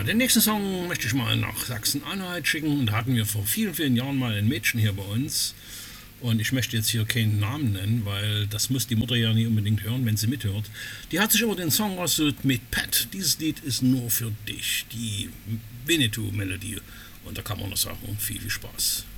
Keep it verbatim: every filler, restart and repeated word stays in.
den nächsten Song möchte ich mal nach Sachsen-Anhalt schicken. Da hatten wir vor vielen, vielen Jahren mal ein Mädchen hier bei uns. Und ich möchte jetzt hier keinen Namen nennen, weil das muss die Mutter ja nicht unbedingt hören, wenn sie mithört. Die hat sich immer den Song ausgesucht mit Pat. Dieses Lied ist nur für dich, die Winnetou-Melodie. Und da kann man nur sagen, viel, viel Spaß.